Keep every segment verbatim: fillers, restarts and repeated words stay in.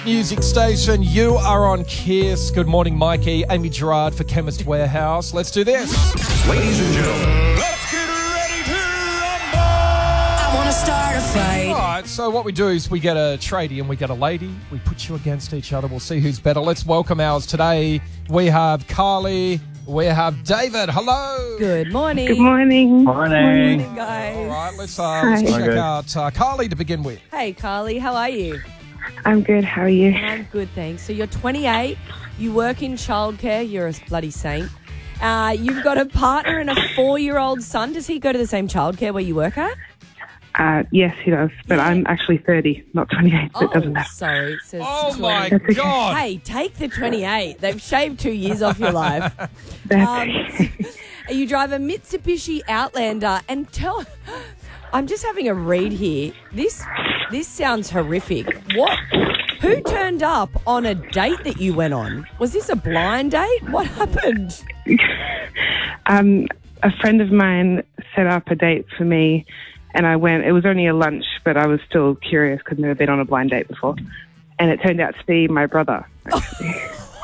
music station. You are on Kiss. Good morning, Mikey. Amy Gerard for Chemist Warehouse. Let's do this. Ladies and gentlemen, Let's get ready to rumble. I want to start a fight. All right, so what we do is we get a tradie and we get a lady. We put you against each other. We'll see who's better. Let's welcome ours today. We have Carly. We have David. Hello. Good morning. Good morning. morning. Morning, guys. All right, let's, uh, let's Hi. check Okay. out uh, Carly to begin with. Hey, Carly, how are you? I'm good. How are you? I'm good, thanks. So you're twenty-eight. You work in childcare. You're a bloody saint. Uh, you've got a partner and a four-year-old son. Does he go to the same childcare where you work at? Uh, yes, he does. But Yeah. I'm actually thirty, not twenty-eight. So it doesn't Oh, matter. sorry. It says Oh, my twenty. God. Hey, take the twenty-eight. They've shaved two years off your life. That's Um, you drive a Mitsubishi Outlander, and tell. I'm just having a read here. This this sounds horrific. What? Who turned up on a date that you went on? Was this a blind date? What happened? um, a friend of mine set up a date for me, and I went. It was only a lunch, but I was still curious because I've never been on a blind date before. And it turned out to be my brother. actually.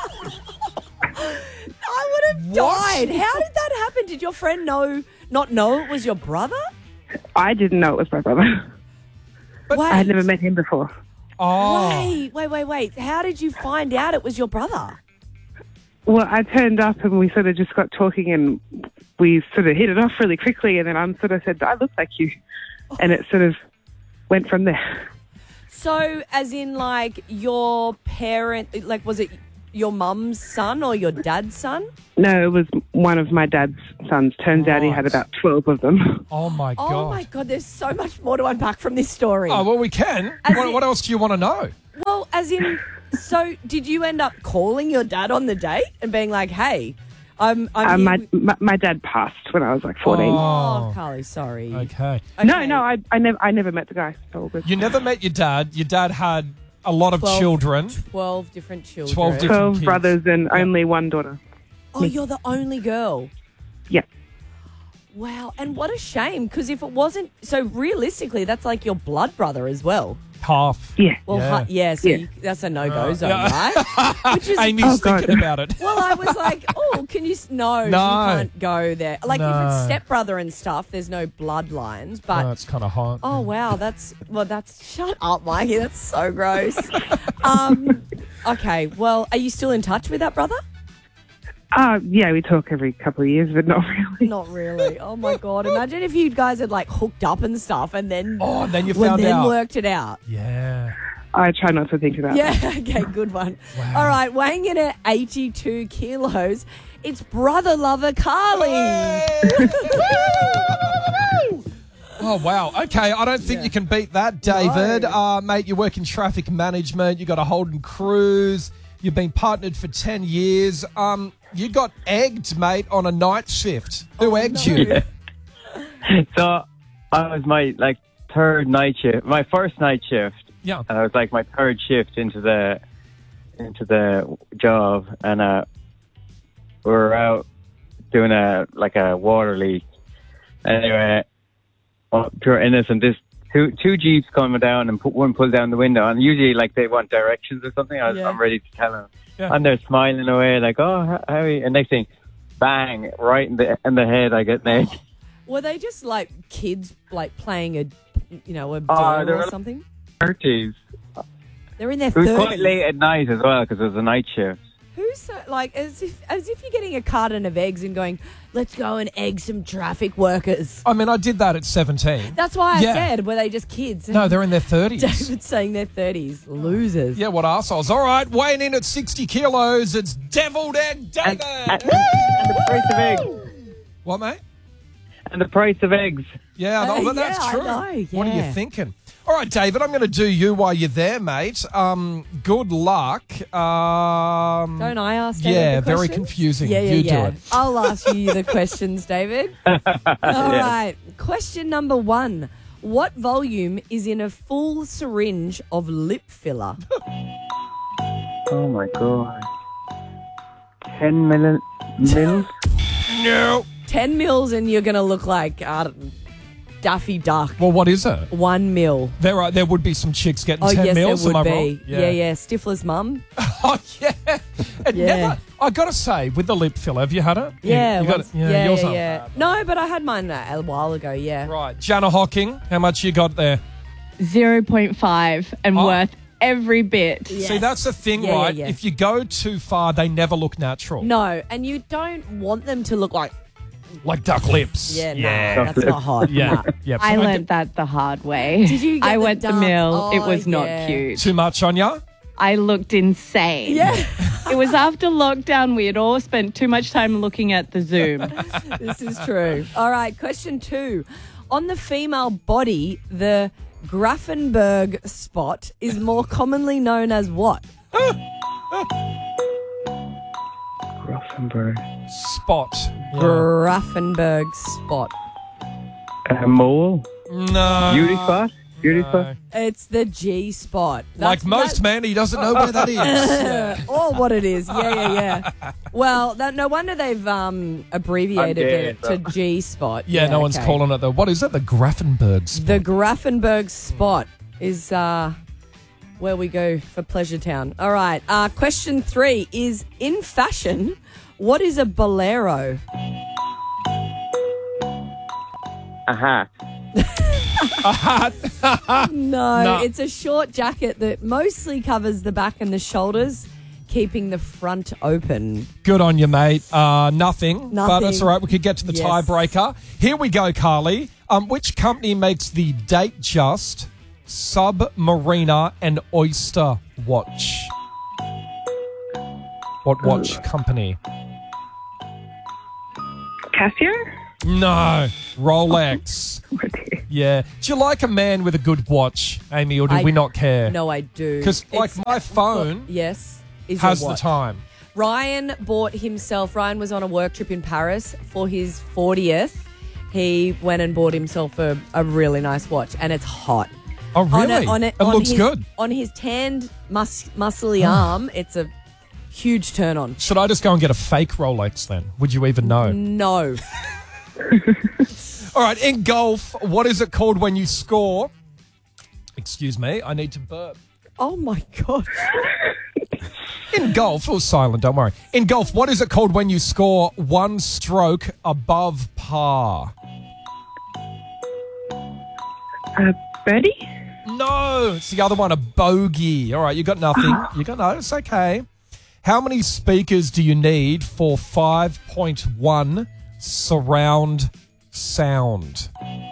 I would have died. How did that happen? Did your friend know not know it was your brother? I didn't know it was my brother. Wait, I had never met him before. Oh. wait, wait, wait, wait. How did you find out it was your brother? Well, I turned up and we sort of just got talking and we sort of hit it off really quickly. And then I sort of said, I look like you. And it sort of went from there. So, as in, like, your parent, like, was it your mum's son or your dad's son? No, it was one of my dad's sons. Turns out he had Right. about twelve of them. Oh, my God. Oh, my God, there's so much more to unpack from this story. Oh, well, we can. As What, in- what else do you want to know? Well, as in, so did you end up calling your dad on the date and being like, hey, I'm, I'm Uh, here my, with- my my dad passed when I was like fourteen. Oh, Oh. Carly, sorry. Okay. No, Okay. no, I I never I never met the guy. So all good. You never met your dad. Your dad had a lot of Twelve- children. twelve different children. twelve different Twelve kids. brothers and only one daughter. Oh, you're the only girl. Yeah. Wow. And what a shame, because if it wasn't, so realistically, that's like your blood brother as well. Half. Yeah. Well, Yeah. yeah, yeah so Yeah. You, that's a no-go Uh, zone, yeah. right? Which is, Amy's Oh, God. thinking about it. well, I was like, oh, can you, s- no, No. you can't go there. Like, if No. it's stepbrother and stuff, there's no bloodlines, but... Oh, it's kind of hot. Oh, wow, that's, well, that's, shut up, Mikey, that's so gross. um, okay, well, are you still in touch with that brother? Uh, yeah, we talk every couple of years, but not really. Not really. Oh, my God. Imagine if you guys had, like, hooked up and stuff and then, Oh, and then you well, found then out. worked it out. Yeah. I try not to think about that. Yeah, okay, good one. Wow. All right, weighing in at eighty-two kilos, it's brother lover Carly. Oh, wow. Okay, I don't think Yeah. you can beat that, David. No. Uh, mate, you work in traffic management. You got a Holden Cruise. You've been partnered for ten years. Um, you got egged, mate, on a night shift. Who egged no. you? So I was my like third night shift, my first night shift, Yeah. and I was like my third shift into the into the job, and uh, we were out doing a like a water leak. Anyway, oh, pure innocent. This two two jeeps coming down, and put one pulled down the window, and usually like they want directions or something. I was, Yeah. I'm ready to tell them, Yeah. and they're smiling away like, oh, how how are you? And next thing, bang, right in the in the head, I get naked. Were they just like kids, like playing a, you know, a Oh, dare they or were- something? thirties. They're in their It was thirties. quite late at night as well because it was a night shift. Who's so, like, as if as if you're getting a carton of eggs and going, let's go and egg some traffic workers. I mean, I did that at seventeen. That's why I Yeah. said, were they just kids? No, they're in their thirties. David's saying they're thirties. Losers. Yeah, what arseholes. All right, weighing in at sixty kilos, it's Deviled Egg David. And, and the price of eggs. What, mate? And the price of eggs. Yeah, Uh, no, well, that's yeah, I true. know, What are you yeah. thinking? All right, David, I'm going to do you while you're there, mate. Um, good luck. Um, Don't I ask David Yeah, the very questions? confusing. Yeah, yeah, you yeah. do it. I'll ask you the questions, David. All right. Question number one. What volume is in a full syringe of lip filler? Oh my god. Ten million mils? No. ten mils and you're going to look like, I don't, Daffy Duck. Well, what is it? One mil. There are there would be some chicks getting Oh, ten yes, mils. there would am I be. wrong? Yeah, yeah. Stifler's mum. Oh, yeah. It Yeah. never. I gotta say, with the lip filler, have you had it? Yeah, you, you got once- it. Yeah, yeah, yours yeah, aren't yeah. bad. No, but I had mine uh, a while ago. Yeah. Right, Jana Hocking, how much you got there? zero point five and Oh. worth every bit. Yes. See, that's the thing, Yeah, yeah, right? yeah. If you go too far, they never look natural. No, and you don't want them to look like. Like duck lips. Yeah, no, yeah. that's not hot. Yeah, Nah. yeah. I So learned that the hard way. Did you get I the went the dance? mill. it Oh, was not yeah. cute. Too much on ya? I looked insane. Yeah. It was after lockdown. We had all spent too much time looking at the Zoom. This is true. All right, question two. On the female body, the Grafenberg spot is more commonly known as what? Grafenberg. Spot. Yeah. Grafenberg spot. A mole. No. Beauty spot. Beauty spot. It's the G spot. Like That's- most that's- men, he doesn't know where that is. Yeah. Or what it is. Yeah, yeah, yeah. Well, that, no wonder they've um, abbreviated I'm it dead, to G spot. Yeah, no one's okay. calling it the. What is it? The Grafenberg spot. The Grafenberg spot is uh, where we go for Pleasure Town. All right. Uh, question three is, in fashion, what is a bolero? Aha. No, No. it's a short jacket that mostly covers the back and the shoulders, keeping the front open. Good on you, mate. Uh, nothing, but Nothing. that's all right. We could get to the Yes. tiebreaker. Here we go, Carly. Um, which company makes the Datejust Submariner and Oyster watch? What watch company? Casio? No, Rolex. Yeah. Do you like a man with a good watch, Amy, or do I- we not care? No, I do. 'Cause, like, It's- my phone yes, is has your the watch. time. Ryan bought himself, Ryan was on a work trip in Paris for his fortieth. He went and bought himself a, a really nice watch, and it's hot. Oh, On really? a- on a- it on looks his- good. On his tanned, mus- muscly arm, it's a huge turn on. Should I just go and get a fake Rolex then? Would you even know? No. All right, in golf, what is it called when you score? Excuse me, I need to burp. Oh, my God. In golf, it was silent, don't worry. In golf, what is it called when you score one stroke above par? A birdie? No, it's the other one, a bogey. All right, you got nothing. You got no, it's okay. How many speakers do you need for five point one surround sound?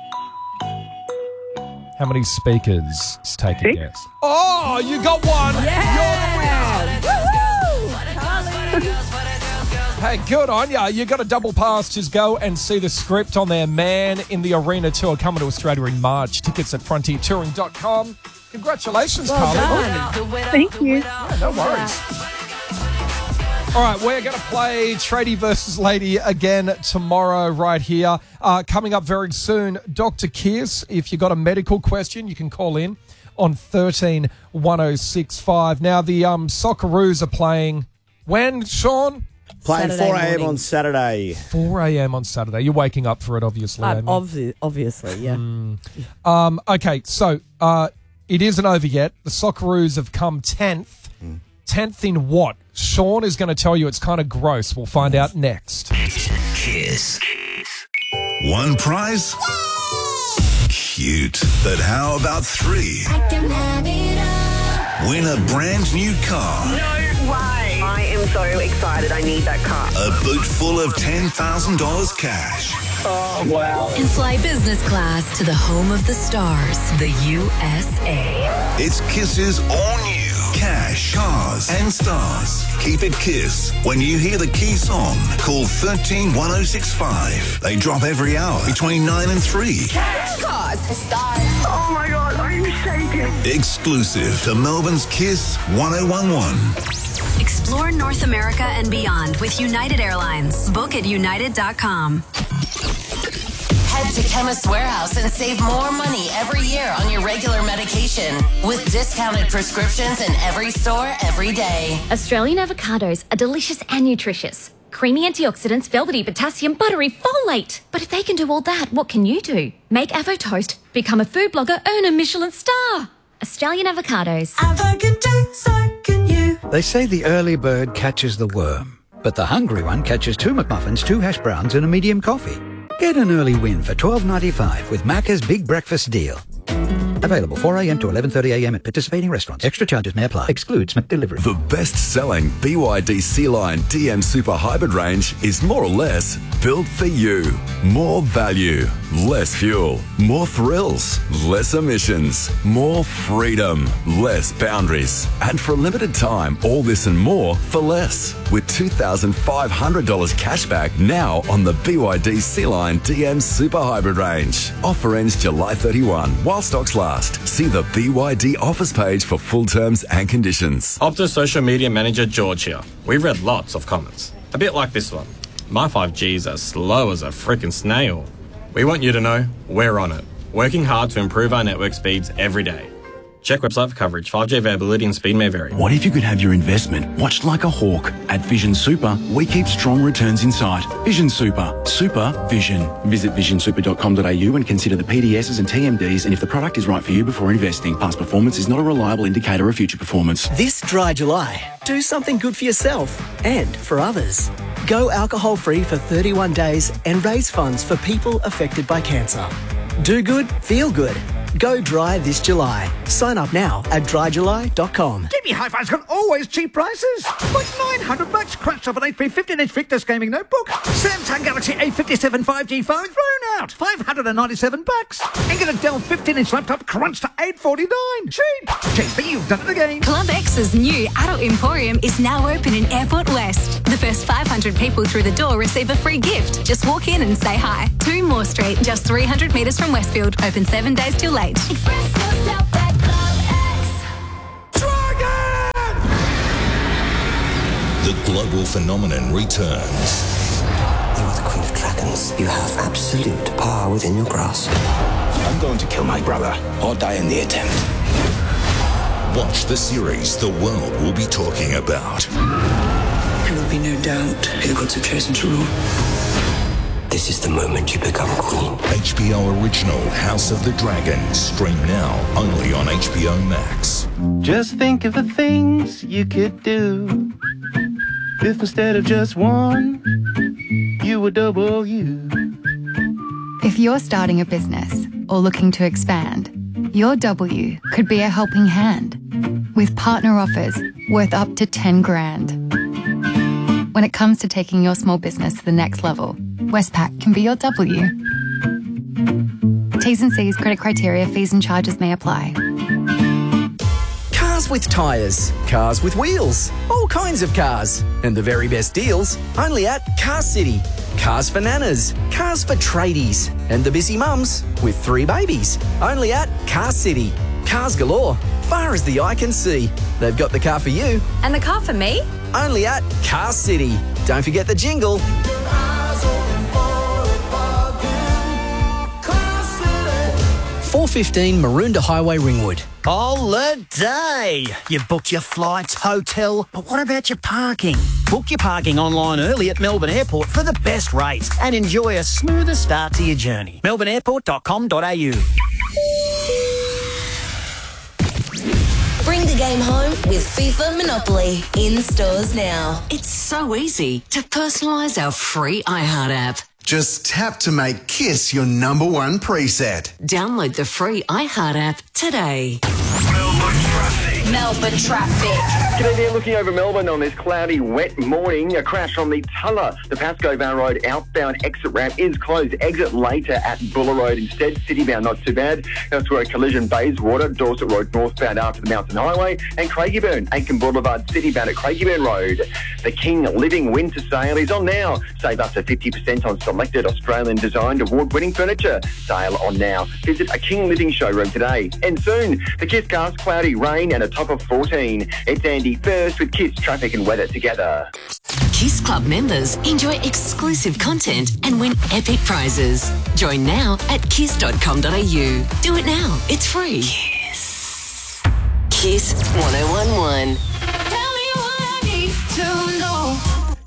How many speakers? Let's take a Six. guess. Oh, you got one. Yeah. Woohoo! Carly. Hey, good on ya. You got a double pass. Just go and see the script on their Man in the Arena tour coming to Australia in March. Tickets at frontier touring dot com. Congratulations, Well Carly. done. Thank you. Yeah, no worries. All right, we're going to play Tradie versus Lady again tomorrow right here. Uh, coming up very soon, Doctor Kiers, if you've got a medical question, you can call in on thirteen one oh six five. Now, the um, Socceroos are playing when, Sean? Playing Saturday four a.m. morning. on Saturday. four a.m. on Saturday. You're waking up for it, obviously. Um, Amy. obvi- obviously, yeah. Um, okay, so uh, it isn't over yet. The Socceroos have come tenth. tenth in what? Sean is going to tell you it's kind of gross. We'll find out next. Kiss. One prize? Cute. But how about three? Win a brand new car. No way. I am so excited. I need that car. A boot full of ten thousand dollars cash. Oh, wow. And fly business class to the home of the stars, the U S A. It's Kiss's all new cash, cars, and stars. Keep it Kiss. When you hear the key song, call thirteen one oh six five. They drop every hour between nine and three. Cars, stars. Oh, my God. I'm shaking. Exclusive to Melbourne's Kiss one oh one one. Explore North America and beyond with United Airlines. Book at united dot com. Head to Chemist Warehouse and save more money every year on your regular medication with discounted prescriptions in every store every day. Australian avocados are delicious and nutritious. Creamy antioxidants, velvety potassium, buttery folate. But if they can do all that, what can you do? Make Avo Toast, become a food blogger, earn a Michelin star. Australian Avocados. Avo can do, so can you. They say the early bird catches the worm, but the hungry one catches two McMuffins, two hash browns and a medium coffee. Get an early win for twelve ninety-five with Macca's Big Breakfast Deal. Available four a m to eleven thirty a m at participating restaurants. Extra charges may apply. Excludes McDelivery. The best-selling B Y D C-Line D M Super Hybrid range is more or less built for you. More value, less fuel, more thrills, less emissions, more freedom, less boundaries. And for a limited time, all this and more for less. With two thousand five hundred dollars cashback now on the B Y D C-Line D M Super Hybrid range. Offer ends July thirty-first while stocks last. See the B Y D offers page for full terms and conditions. Optus social media manager George here. We've read lots of comments. A bit like this one. My five G's are slow as a frickin' snail. We want you to know we're on it. Working hard to improve our network speeds every day. Check website for coverage. five G availability and speed may vary. What if you could have your investment watched like a hawk? At Vision Super, we keep strong returns in sight. Vision Super. Super Vision. Visit vision super dot com dot a u and consider the P D Ss and T M Ds and if the product is right for you before investing. Past performance is not a reliable indicator of future performance. This dry July, do something good for yourself and for others. Go alcohol-free for thirty-one days and raise funds for people affected by cancer. Do good, feel good. Go dry this July. Sign up now at dry july dot com. Jimmy Hi-Fi's got always cheap prices. Like nine hundred bucks crunched off an H P fifteen inch Victus gaming notebook. Samsung Galaxy A fifty-seven five G phone thrown out. five hundred ninety-seven bucks. And get a Dell fifteen inch laptop crunched to eight forty-nine. Cheap. J B, you've done it again. Club X's new adult emporium is now open in Airport West. The first five hundred people through the door receive a free gift. Just walk in and say hi. Two Moore Street, just three hundred metres from Westfield. Open seven days till late. Express yourself at Club X. Dragon! The global phenomenon returns. You are the Queen of Dragons. You have absolute power within your grasp. I'm going to kill my brother or die in the attempt. Watch the series the world will be talking about. There will be no doubt who the gods have chosen to rule. This is the moment you become queen. H B O original House of the Dragon. Stream now only on H B O Max. Just think of the things you could do if instead of just one, you were double you. If you're starting a business or looking to expand, your W could be a helping hand with partner offers worth up to ten grand. When it comes to taking your small business to the next level, Westpac can be your W. T's and C's, credit criteria, fees and charges may apply. Cars with tyres, cars with wheels, all kinds of cars. And the very best deals only at Car City. Cars for nanas, cars for tradies, and the busy mums with three babies. Only at Car City. Cars galore, far as the eye can see. They've got the car for you. And the car for me? Only at Car City. Don't forget the jingle. four fifteen Maroondah Highway, Ringwood. Holiday! You've booked your flights, hotel, but what about your parking? Book your parking online early at Melbourne Airport for the best rates and enjoy a smoother start to your journey. melbourne airport dot com dot a u. Bring the game home with FIFA Monopoly in stores now. It's so easy to personalise our free iHeart app. Just tap to make KISS your number one preset. Download the free iHeart app today. Melbourne traffic. G'day there, looking over Melbourne on this cloudy, wet morning. A crash on the Tulla, the Pascoe Vale Road outbound exit ramp is closed. Exit later at Buller Road instead. Citybound not too bad. That's where a collision Bayswater, Dorset Road northbound after the Mountain Highway, and Craigieburn, Aiken Boulevard, Citybound at Craigieburn Road. The King Living Winter Sale is on now. Save up to fifty percent on selected Australian designed award-winning furniture. Sale on now. Visit a King Living showroom today. And soon, the KISS cast, cloudy, rain and a top of fourteen. It's Andy first with KISS traffic and weather together. KISS Club members enjoy exclusive content and win epic prizes. Join now at kiss dot com dot a u. Do it now. It's free. KISS. KISS one oh one one. Tell me what I need to know.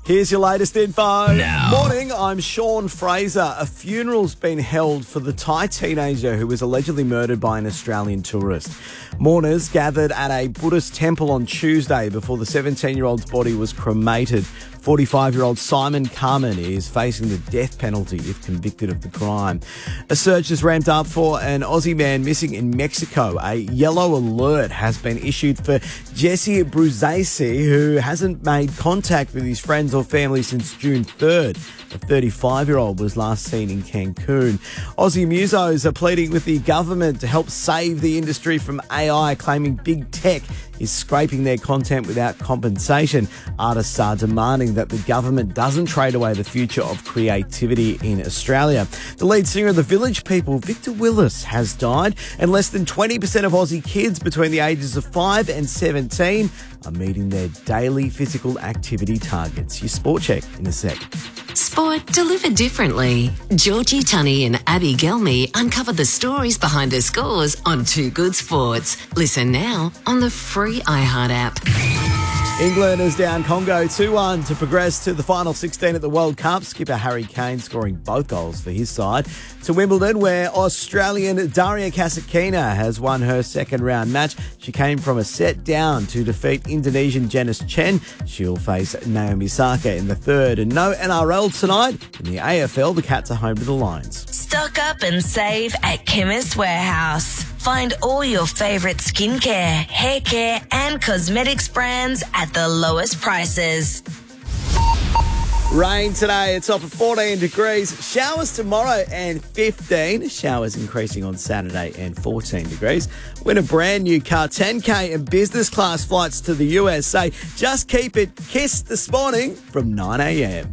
Here's your latest info. Now. Morning, I'm Sean Fraser. A funeral's been held for the Thai teenager who was allegedly murdered by an Australian tourist. Mourners gathered at a Buddhist temple on Tuesday before the seventeen-year-old's body was cremated. forty-five-year-old Simon Carmen is facing the death penalty if convicted of the crime. A search has ramped up for an Aussie man missing in Mexico. A yellow alert has been issued for Jesse Bruzesi, who hasn't made contact with his friends or family since June third. The thirty-five-year-old was last seen in Cancun. Aussie musos are pleading with the government to help save the industry from A I, claiming big tech is scraping their content without compensation. Artists are demanding that the government doesn't trade away the future of creativity in Australia. The lead singer of the Village People, Victor Willis, has died, and less than twenty percent of Aussie kids between the ages of five and seventeen are meeting their daily physical activity targets. Your sport check in a sec. Sport delivered differently. Georgie Tunney and Abby Gelmy uncovered the stories behind the scores on Two Good Sports. Listen now on the free iHeart app. England is down Congo two one to progress to the final sixteen at the World Cup. Skipper Harry Kane scoring both goals for his side. To Wimbledon, where Australian Daria Kasatkina has won her second round match. She came from a set down to defeat Indonesian Janice Chen. She'll face Naomi Osaka in the third. And no N R L tonight. In the A F L, the Cats are home to the Lions. Stock up and save at Chemist Warehouse. Find all your favourite skincare, hair care and cosmetics brands at the lowest prices. Rain today, it's off at fourteen degrees. Showers tomorrow and fifteen. Showers increasing on Saturday and fourteen degrees. Win a brand new car, ten K and business class flights to the U S A. Just keep it Kiss this morning from nine a.m.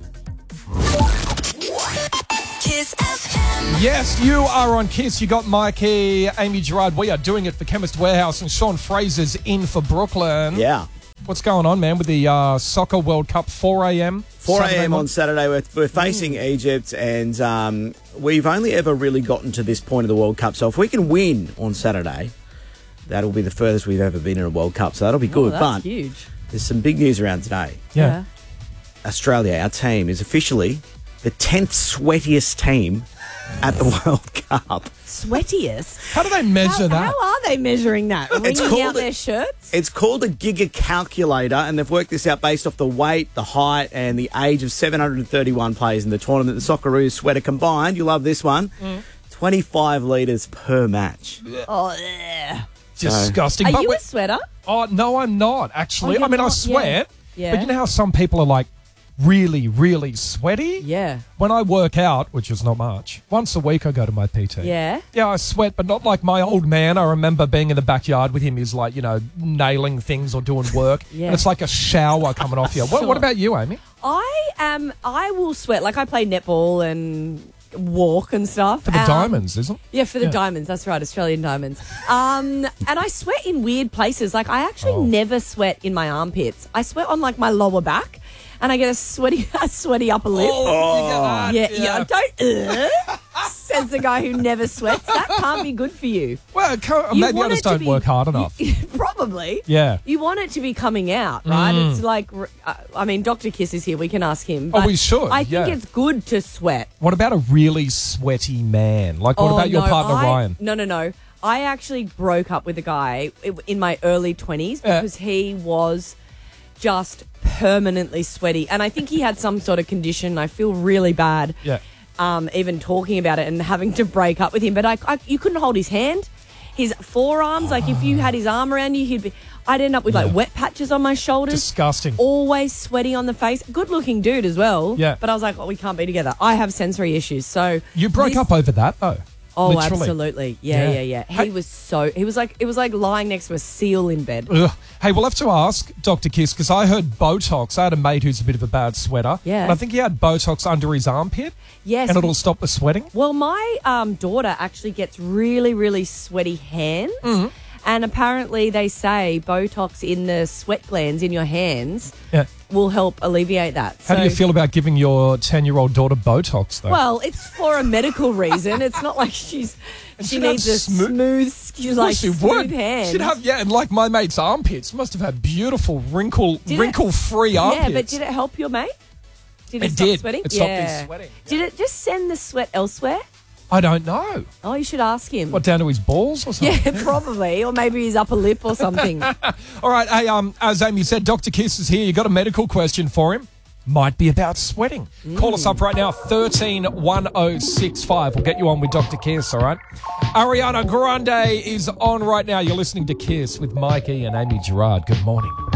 Kiss F M. Yes, you are on Kiss. You got Mikey, Amy Gerard. We are doing it for Chemist Warehouse, and Sean Fraser's in for Brooklyn. Yeah. What's going on, man, with the uh, Soccer World Cup, four a.m.? four a.m. on Saturday. We're, we're facing mm. Egypt, and um, we've only ever really gotten to this point of the World Cup. So if we can win on Saturday, that'll be the furthest we've ever been in a World Cup. So that'll be good. Oh, but that's huge. There's some big news around today. Yeah. Australia, our team, is officially the tenth sweatiest team at the World Cup. Sweatiest? How do they measure how, that? How are they measuring that? It's Wringing out called a- their shirts? It's called a Giga Calculator, and they've worked this out based off the weight, the height, and the age of seven hundred thirty-one players in the tournament. The Socceroos sweater combined, you love this one, Mm. twenty-five litres per match. Oh, yeah. Disgusting. Are But you we- a sweater? Oh, no, I'm not, actually. Oh, you're I mean, I not? sweat, Yeah. but you know how some people are, like, really, really sweaty? Yeah. When I work out, which is not much, once a week I go to my P T. Yeah. Yeah, I sweat, but not like my old man. I remember being in the backyard with him. He's like, you know, nailing things or doing work. Yeah. And it's like a shower coming off you. What, Sure. what about you, Amy? I am. I will sweat. Like I play netball and walk and stuff. For the Um, diamonds, isn't it? Yeah, for the Yeah. diamonds. That's right, Australian diamonds. Um, and I sweat in weird places. Like I actually Oh. never sweat in my armpits. I sweat on like my lower back, and I get a sweaty, a sweaty upper lip. Oh, you get that, yeah, yeah. yeah. Don't. Uh, says the guy who never sweats. That can't be good for you. Well, it can't- You maybe I want just it to don't be- work hard enough. Probably. Yeah. You want it to be coming out, right? Mm. It's like, uh, I mean, Doctor Kiss is here. We can ask him. Oh, but we should, I think yeah. it's good to sweat. What about a really sweaty man? Like, what Oh, about your no, partner, I- Ryan? No, no, no. I actually broke up with a guy in my early twenties Yeah. because he was just permanently sweaty. And I think he had some sort of condition. I feel really bad Yeah. um, even talking about it and having to break up with him. But I, I, you couldn't hold his hand. His forearms, like if you had his arm around you, he'd be... I'd end up with like Yeah. wet patches on my shoulders. Disgusting. Always sweaty on the face. Good looking dude as well. Yeah. But I was like, oh, we can't be together. I have sensory issues. So You broke this- up over that, though. Oh, Literally. absolutely. Yeah, Yeah. yeah, yeah. He was so, he was like, it was like lying next to a seal in bed. Ugh. Hey, we'll have to ask Doctor Kiss, because I heard Botox. I had a mate who's a bit of a bad sweater. Yeah. And I think he had Botox under his armpit. Yes. And it'll stop the sweating. Well, my um, daughter actually gets really, really sweaty hands. Mm-hmm. And apparently they say Botox in the sweat glands in your hands Yeah. will help alleviate that. How do So- you feel about giving your ten-year-old daughter Botox, though? Well, it's for a medical reason. It's not like she's she she'd have needs a smooth- smooth, Of course like she smooth would. hands. She'd have, yeah, and like my mate's armpits must have had beautiful wrinkle, Did it- wrinkle-free armpits. Yeah, but did it help your mate? Did it, It stop did. sweating? It stopped yeah. his sweating. Did it just send the sweat elsewhere? I don't know. Oh, you should ask him. What, down to his balls or something? Yeah, probably. Or maybe his upper lip or something. All right, hey, um, as Amy said, Doctor Kiss is here. You got a medical question for him? Might be about sweating. Mm. Call us up right now, thirteen one oh six five. We'll get you on with Doctor Kiss, all right? Ariana Grande is on right now. You're listening to Kiss with Mikey and Amy Gerard. Good morning.